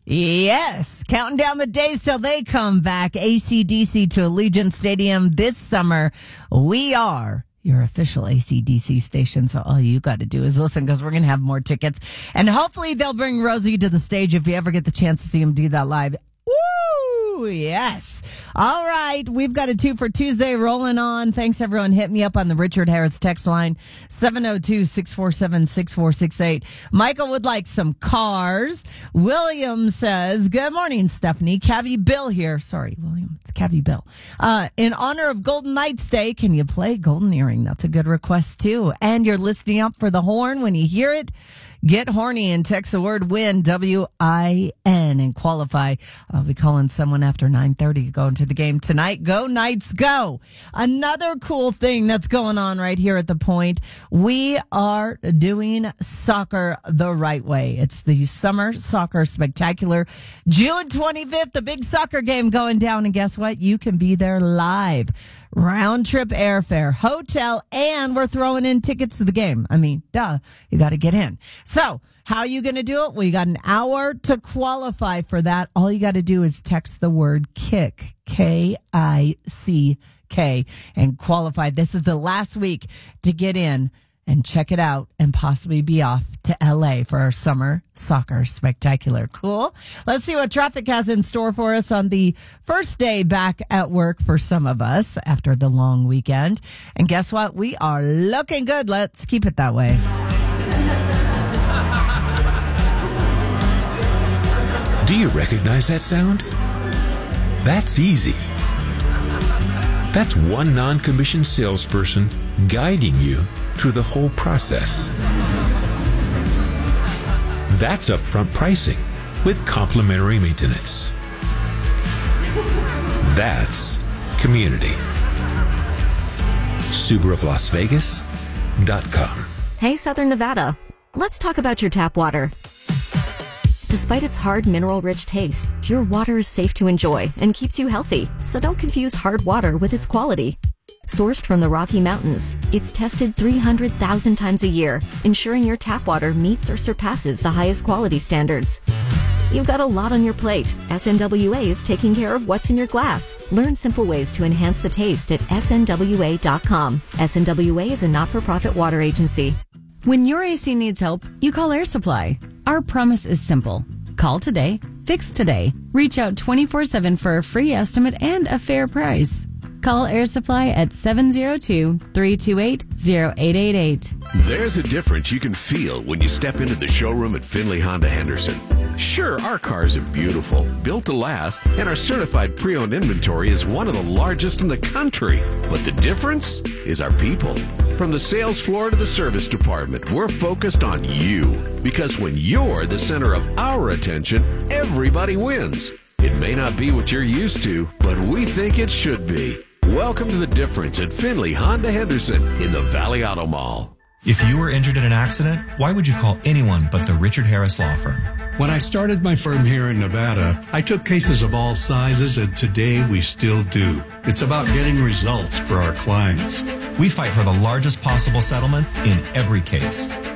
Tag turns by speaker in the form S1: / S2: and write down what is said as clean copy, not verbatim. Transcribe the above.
S1: Yes, counting down the days till they come back. AC/DC to Allegiant Stadium this summer. We are your official AC/DC station, so all you got to do is listen, because we're going to have more tickets. And hopefully they'll bring Rosie to the stage if you ever get the chance to see him do that live. Woo! Yes. All right. We've got a 2 for Tuesday rolling on. Thanks, everyone. Hit me up on the Richard Harris text line, 702-647-6468. Michael would like some cars. William says, good morning, Stephanie. Cabby Bill here. Sorry, William. It's Cabby Bill. In honor of Golden Knights Day, can you play Golden Earring? That's a good request, too. And you're listening up for the horn. When you hear it, get horny and text the word WIN, W-I-N, and qualify. I'll be calling someone after 9:30 to go into the game tonight. Go Knights, go. Another cool thing that's going on right here at the Point. We are doing soccer the right way. It's the Summer Soccer Spectacular. June 25th, the big soccer game going down. And guess what? You can be there live. Round trip airfare, hotel, and we're throwing in tickets to the game. I mean, duh, you got to get in. So how are you going to do it? Well, you got an hour to qualify for that. All you got to do is text the word KICK, K-I-C-K, and qualify. This is the last week to get in and check it out and possibly be off to LA for our Summer Soccer Spectacular. Cool. Let's see what traffic has in store for us on the first day back at work for some of us after the long weekend. And guess what? We are looking good. Let's keep it that way.
S2: Do you recognize that sound? That's easy. That's one non-commissioned salesperson guiding you through the whole process. That's upfront pricing with complimentary maintenance. That's community. SubaruofLasVegas.com.
S3: Hey, Southern Nevada. Let's talk about your tap water. Despite its hard, mineral-rich taste, your water is safe to enjoy and keeps you healthy. So don't confuse hard water with its quality. Sourced from the Rocky Mountains, it's tested 300,000 times a year, ensuring your tap water meets or surpasses the highest quality standards. You've got a lot on your plate. SNWA is taking care of what's in your glass. Learn simple ways to enhance the taste at snwa.com. SNWA is a not-for-profit water agency.
S4: When your AC needs help, you call Air Supply. Our promise is simple. Call today, fix today. Reach out 24/7 for a free estimate and a fair price. Call Air Supply at 702-328-0888.
S5: There's a difference you can feel when you step into the showroom at Finley Honda Henderson. Sure, our cars are beautiful, built to last, and our certified pre-owned inventory is one of the largest in the country. But the difference is our people. From the sales floor to the service department, we're focused on you. Because when you're the center of our attention, everybody wins. It may not be what you're used to, but we think it should be. Welcome to The Difference at Finley Honda Henderson in the Valley Auto Mall.
S6: If you were injured in an accident, why would you call anyone but the Richard Harris Law Firm?
S7: When I started my firm here in Nevada, I took cases of all sizes, and today we still do. It's about getting results for our clients.
S6: We fight for the largest possible settlement in every case.